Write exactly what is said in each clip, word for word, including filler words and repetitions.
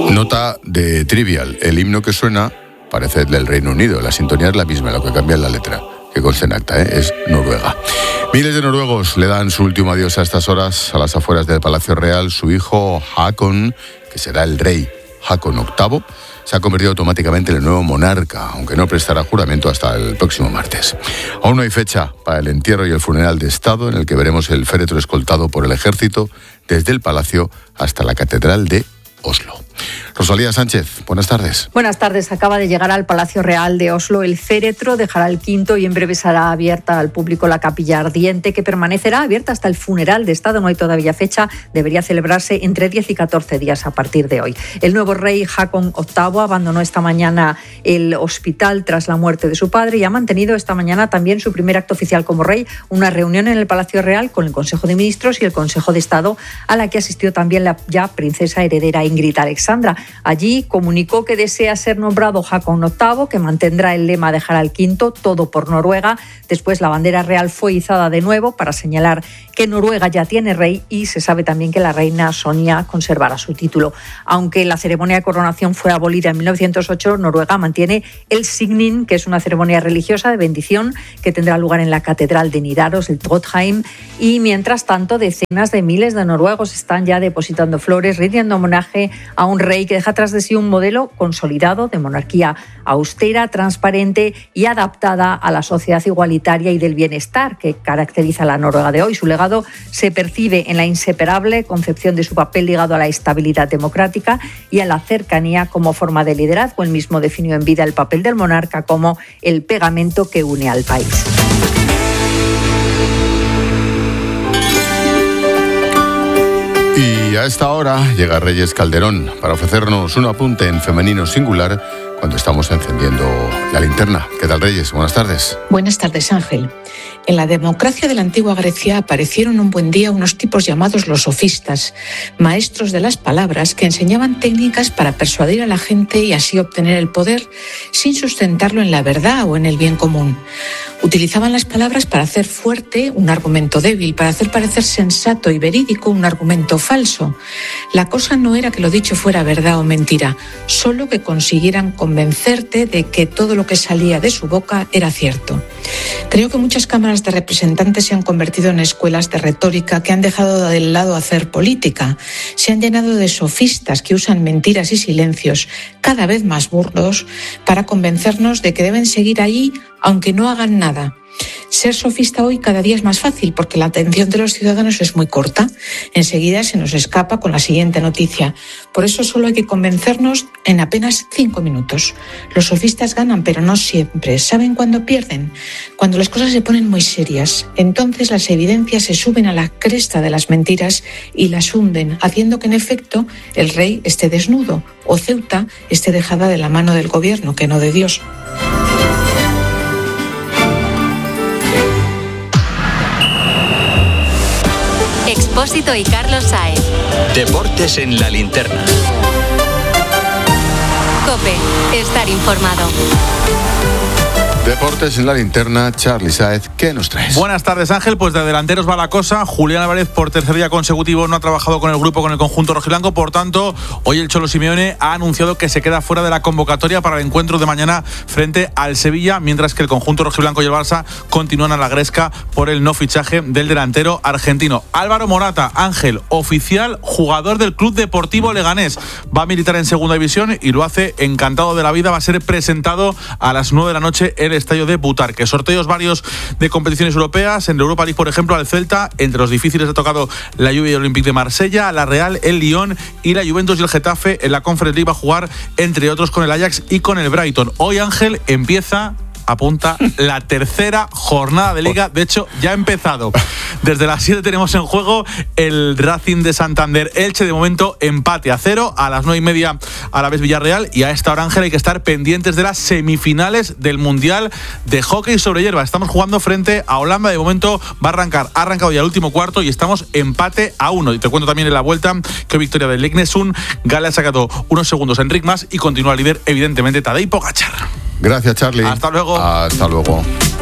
Nota de Trivial. El himno que suena parece el del Reino Unido. La sintonía es la misma, lo que cambia es la letra, que consta en acta, ¿eh? Es Noruega. Miles de noruegos le dan su último adiós a estas horas a las afueras del Palacio Real. Su hijo Haakon, que será el rey Haakon octavo, se ha convertido automáticamente en el nuevo monarca, aunque no prestará juramento hasta el próximo martes. Aún no hay fecha para el entierro y el funeral de Estado, en el que veremos el féretro escoltado por el ejército desde el palacio hasta la catedral de Oslo. Rosalía Sánchez, buenas tardes. Buenas tardes. Acaba de llegar al Palacio Real de Oslo el féretro, dejará el quinto y en breve será abierta al público la capilla ardiente, que permanecerá abierta hasta el funeral de Estado. No hay todavía fecha, debería celebrarse entre diez y catorce días a partir de hoy. El nuevo rey Haakon octavo abandonó esta mañana el hospital tras la muerte de su padre y ha mantenido esta mañana también su primer acto oficial como rey, una reunión en el Palacio Real con el Consejo de Ministros y el Consejo de Estado, a la que asistió también la ya princesa heredera Ingrid Alexandra. Allí comunicó que desea ser nombrado Haakon octavo, que mantendrá el lema de Harald quinto, todo por Noruega. Después la bandera real fue izada de nuevo para señalar que Noruega ya tiene rey, y se sabe también que la reina Sonia conservará su título. Aunque la ceremonia de coronación fue abolida en mil novecientos ocho, Noruega mantiene el signing, que es una ceremonia religiosa de bendición que tendrá lugar en la catedral de Nidaros, el Trondheim, y mientras tanto decenas de miles de noruegos están ya depositando flores, rindiendo homenaje a un rey que deja tras de sí un modelo consolidado de monarquía austera, transparente y adaptada a la sociedad igualitaria y del bienestar que caracteriza a la Noruega de hoy. Su legado se percibe en la inseparable concepción de su papel ligado a la estabilidad democrática y a la cercanía como forma de liderazgo. Él mismo definió en vida el papel del monarca como el pegamento que une al país. Y a esta hora llega Reyes Calderón para ofrecernos un apunte en femenino singular cuando estamos encendiendo la linterna. ¿Qué tal, Reyes? Buenas tardes. Buenas tardes, Ángel. En la democracia de la antigua Grecia aparecieron un buen día unos tipos llamados los sofistas, maestros de las palabras que enseñaban técnicas para persuadir a la gente y así obtener el poder sin sustentarlo en la verdad o en el bien común. Utilizaban las palabras para hacer fuerte un argumento débil, para hacer parecer sensato y verídico un argumento falso. La cosa no era que lo dicho fuera verdad o mentira, solo que consiguieran convencerte de que todo lo que salía de su boca era cierto. Creo que muchas cámaras de representantes se han convertido en escuelas de retórica que han dejado de lado hacer política. Se han llenado de sofistas que usan mentiras y silencios cada vez más burdos para convencernos de que deben seguir allí aunque no hagan nada. Ser sofista hoy cada día es más fácil porque la atención de los ciudadanos es muy corta. Enseguida se nos escapa con la siguiente noticia. Por eso solo hay que convencernos en apenas cinco minutos. Los sofistas ganan, pero no siempre. ¿Saben cuándo pierden? Cuando las cosas se ponen muy serias. Entonces las evidencias se suben a la cresta de las mentiras y las hunden, haciendo que en efecto el rey esté desnudo o Ceuta esté dejada de la mano del gobierno, que no de Dios. Expósito y Carlos Sáez. Deportes en la linterna. COPE. Estar informado. Deportes en la linterna, Charly Sáez, ¿qué nos traes? Buenas tardes, Ángel. Pues de delanteros va la cosa. Julián Álvarez, por tercer día consecutivo, no ha trabajado con el grupo, con el conjunto rojiblanco. Por tanto, hoy el Cholo Simeone ha anunciado que se queda fuera de la convocatoria para el encuentro de mañana frente al Sevilla, mientras que el conjunto rojiblanco y el Barça continúan a la gresca por el no fichaje del delantero argentino. Álvaro Morata, Ángel, oficial jugador del Club Deportivo Leganés. Va a militar en segunda división y lo hace encantado de la vida. Va a ser presentado a las nueve de la noche en el estadio de Butarque. Sorteos varios de competiciones europeas. En la Europa League, por ejemplo, al Celta, entre los difíciles ha tocado la Juve y el Olympique de Marsella, la Real, el Lyon y la Juventus y el Getafe. En la Conference League va a jugar, entre otros, con el Ajax y con el Brighton. Hoy, Ángel, empieza... apunta la tercera jornada de Liga. De hecho, ya ha empezado. Desde las siete tenemos en juego el Racing de Santander Elche. De momento, empate a cero. A las nueve y media, a la vez Villarreal. Y a esta hora, Ángel, hay que estar pendientes de las semifinales del Mundial de Hockey sobre hierba. Estamos jugando frente a Holanda. De momento va a arrancar. Ha arrancado ya el último cuarto y estamos empate a uno. Y te cuento también en la vuelta que victoria del Lignesund. Gale ha sacado unos segundos a Enric Mas y continúa líder, evidentemente, Tadej Pogačar. Gracias, Charly. Hasta luego. Hasta luego.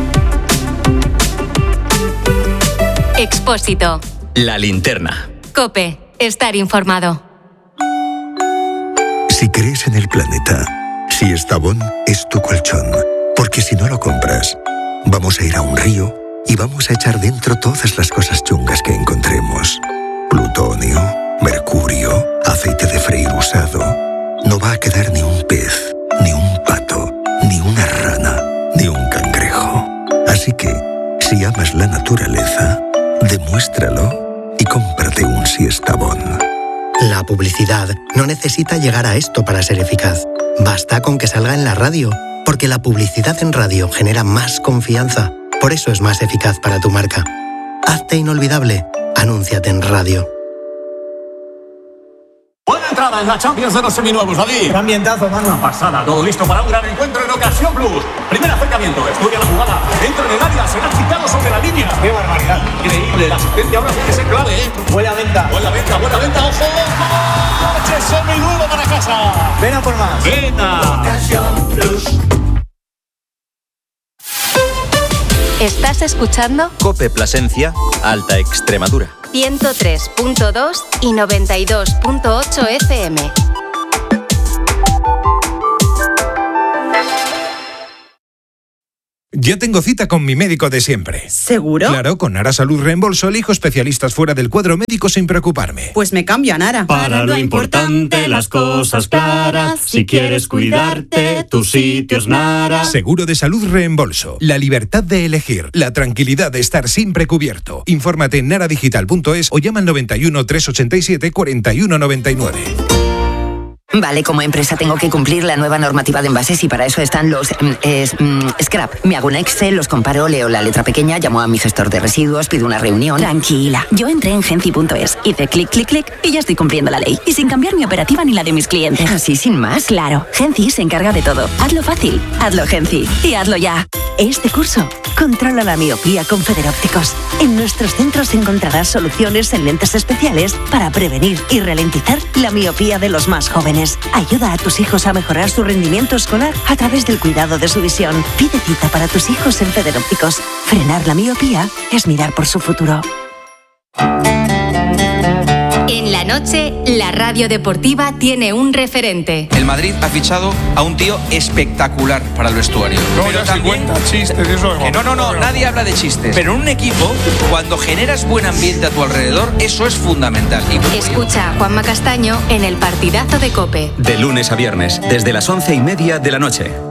Expósito. La linterna. COPE. Estar informado. Si Si crees en el planeta, Siestabón es tu colchón. Porque si no lo compras, vamos a ir a un río y vamos a echar dentro todas las cosas chungas que encontremos. Plutonio, mercurio, aceite de freír usado. No va a quedar ni un pez, ni un pato, ni una rana, ni un cangrejo. Así que, si amas la naturaleza, demuéstralo y cómprate un Siestabón. La publicidad no necesita llegar a esto para ser eficaz. Basta con que salga en la radio, porque la publicidad en radio genera más confianza. Por eso es más eficaz para tu marca. Hazte inolvidable. Anúnciate en radio. Buena entrada en la Champions de los seminuevos, David. Qué ambientazo, mano. Una pasada, todo listo para un gran encuentro en Ocasión Plus. Primer acercamiento, estudia la jugada. Entra en el área, será quitado sobre la línea. Qué barbaridad. Increíble, la asistencia ahora tiene que ser clave, ¿eh? Buena venta. Buena venta, buena venta, ojo. ¡Coche seminuevo para casa! Ven a por más. Ven a Ocasión Plus. ¿Estás escuchando? Cope Plasencia, Alta Extremadura. ciento tres punto dos y noventa y dos punto ocho F M. Ya tengo cita con mi médico de siempre. ¿Seguro? Claro, con Nara Salud Reembolso elijo especialistas fuera del cuadro médico sin preocuparme. Pues me cambio a Nara. Para lo importante, las cosas claras. Si quieres cuidarte, tu sitio es Nara. Seguro de salud Reembolso. La libertad de elegir. La tranquilidad de estar siempre cubierto. Infórmate en naradigital punto es o llama al noventa y uno, trescientos ochenta y siete, cuarenta y uno noventa y nueve. Vale, como empresa tengo que cumplir la nueva normativa de envases y para eso están los eh, mm, scrap. Me hago un Excel, los comparo, leo la letra pequeña, llamo a mi gestor de residuos, pido una reunión. Tranquila, yo entré en Genci punto es, hice clic, clic, clic y ya estoy cumpliendo la ley. Y sin cambiar mi operativa ni la de mis clientes. ¿Así sin más? Claro, Genci se encarga de todo. Hazlo fácil, hazlo Genci y hazlo ya. Este curso, controla la miopía con Federópticos. En nuestros centros encontrarás soluciones en lentes especiales para prevenir y ralentizar la miopía de los más jóvenes. Ayuda a tus hijos a mejorar su rendimiento escolar a través del cuidado de su visión. Pide cita para tus hijos en Federópticos. Frenar la miopía es mirar por su futuro. En la noche, la radio deportiva tiene un referente. El Madrid ha fichado a un tío espectacular para el vestuario. No, pero ya también, se cuenta chistes, eso que no, no, no, nadie habla de chistes. Pero en un equipo, cuando generas buen ambiente a tu alrededor, eso es fundamental. Y Escucha a Juanma Castaño en el partidazo de COPE. De lunes a viernes, desde las once y media de la noche.